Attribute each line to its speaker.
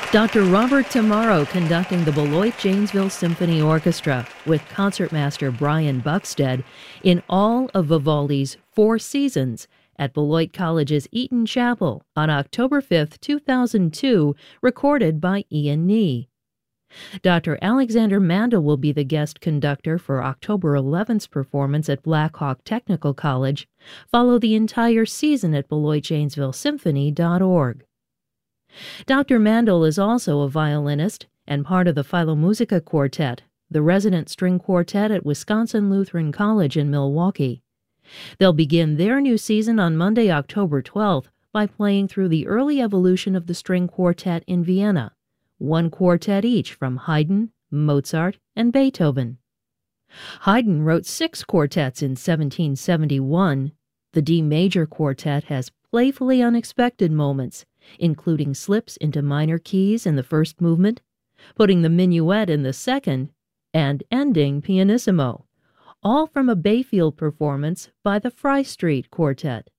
Speaker 1: Dr. Robert Tamaro conducting the Beloit-Janesville Symphony Orchestra with concertmaster Brian Buxted in all of Vivaldi's Four Seasons at Beloit College's Eaton Chapel on October 5, 2002, recorded by Ian Nee. Dr. Alexander Mandel will be the guest conductor for October 11th's performance at Blackhawk Technical College. Follow the entire season at BeloitJanesvilleSymphony.org. Dr. Mandel is also a violinist and part of the Philomusica Quartet, the resident string quartet at Wisconsin Lutheran College in Milwaukee. They'll begin their new season on Monday, October 12th, by playing through the early evolution of the string quartet in Vienna, one quartet each from Haydn, Mozart, and Beethoven. Haydn wrote 6 quartets in 1771. The D major quartet has playfully unexpected moments, including slips into minor keys in the first movement, putting the minuet in the second, and ending pianissimo, all from a Bayfield performance by the Fry Street Quartet.